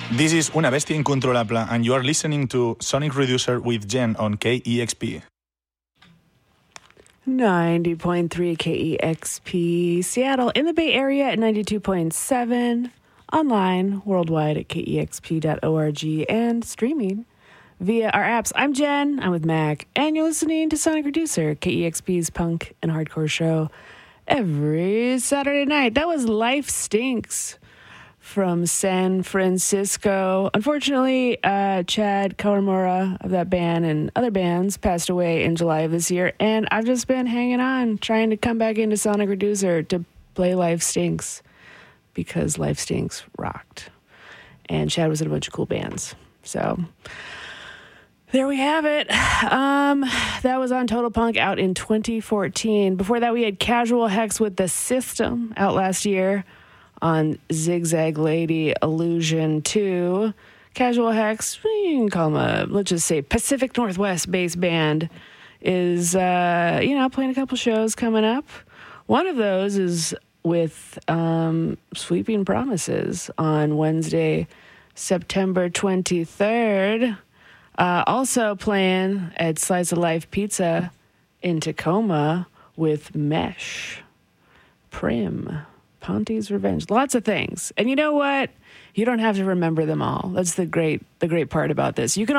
This is Una Bestia Incontrolable, and you are listening to Sonic Reducer with Jen on KEXP. 90.3 KEXP Seattle, in the Bay Area at 92.7, online worldwide at kexp.org, and streaming via our apps. I'm Jen, I'm with Mac, and you're listening to Sonic Reducer, KEXP's punk and hardcore show every Saturday night. That was Life Stinks from San Francisco. Unfortunately, Chad Kawamura of that band and other bands passed away in July of this year, and I've just been hanging on, trying to come back into Sonic Reducer to play Life Stinks, because Life Stinks rocked. And Chad was in a bunch of cool bands. So there we have it. That was on Total Punk, out in 2014. Before that, we had Casual Hex with The System, out last year on Zigzag Lady Illusion 2. Casual Hex, you can call them a, let's just say, Pacific Northwest based band, is, playing a couple shows coming up. One of those is with Sweeping Promises on Wednesday, September 23rd. Also playing at Slice of Life Pizza in Tacoma with Mesh, Prim, Ponte's Revenge, lots of things. And you know what? You don't have to remember them all. That's the great part about this. You can